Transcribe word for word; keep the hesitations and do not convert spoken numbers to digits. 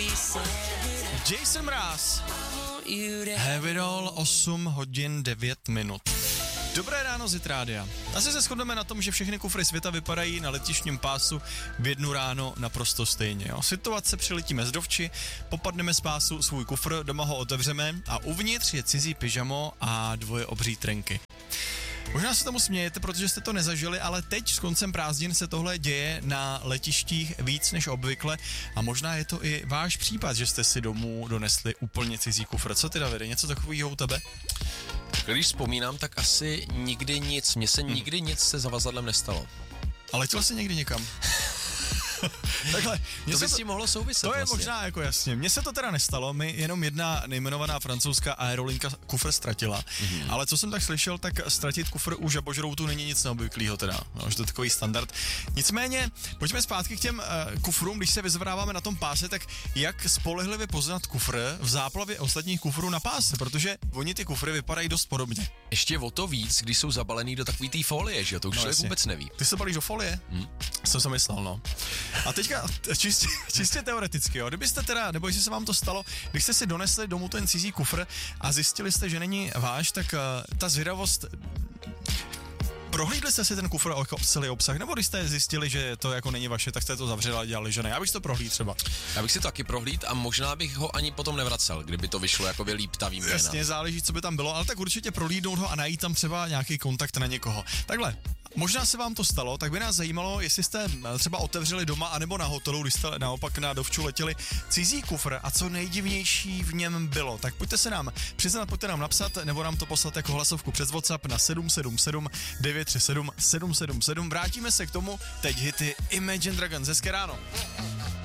Jason Mraz. Have it all, osm hodin devět minut. Dobré ráno z Rádia. Asi se shodneme na tom, že všechny kufry světa vypadají na letištním pásu v jednu ráno naprosto stejně. Jo. Situace: přiletíme z Dovči, popadneme z pásu svůj kufr, doma ho otevřeme a uvnitř je cizí pyžamo a dvoje obří trenky. Možná se tomu smějete, protože jste to nezažili, ale teď s koncem prázdnin se tohle děje na letištích víc než obvykle a možná je to i váš případ, že jste si domů donesli úplně cizí kufr. Co ty, Davide, něco takového u tebe? Když vzpomínám, tak asi nikdy nic. Mně se hmm. nikdy nic se zavazadlem nestalo. A letěl jsi někdy někam? Takhle, to by si mohlo souviset. To je vlastně. možná jako jasně. Mně se to teda nestalo, mi jenom jedna nejmenovaná francouzská aerolinka kufr ztratila. Mm-hmm. Ale co jsem tak slyšel, tak ztratit kufr u žabožroutu není nic neobvyklého teda. No, že to je takový standard. Nicméně, pojďme zpátky k těm uh, kufrům, když se vyzvedáváme na tom páse, tak jak spolehlivě poznat kufr v záplavě ostatních kufrů na páse, protože oni ty kufry vypadají dost podobně. Ještě o to víc, když jsou zabalený do takový té folie, že to už no, člověk vůbec neví. Ty se balíš do folie? Hmm. Jsem si myslel, no. A teďka čistě, čistě teoreticky, jo, kdybyste teda, nebo jestli se vám to stalo, když jste si donesli domů ten cizí kufr a zjistili jste, že není váš, tak uh, ta zvědavost... Prohlídli jste si ten kufr celý obsah, nebo když jste zjistili, že to jako není vaše, tak jste to zavřeli a dělali, že ne? Já bych to prohlídl třeba. Já bych si to taky prohlídl a možná bych ho ani potom nevracel, kdyby to vyšlo jako líp ta výměna. Jasně, záleží, co by tam bylo, ale tak určitě prohlídnout ho a najít tam třeba nějaký kontakt na někoho. Takhle. Možná se vám to stalo, tak by nás zajímalo, jestli jste třeba otevřeli doma anebo na hotelu, když jste naopak na Dovču letěli, cizí kufr a co nejdivnější v něm bylo. Tak pojďte se nám přiznat, pojďte nám napsat nebo nám to poslat jako hlasovku přes WhatsApp na sedm sedm sedm devět tři sedm sedm sedm sedm. Vrátíme se k tomu, teď hity Imagine Dragons. Hezké ráno.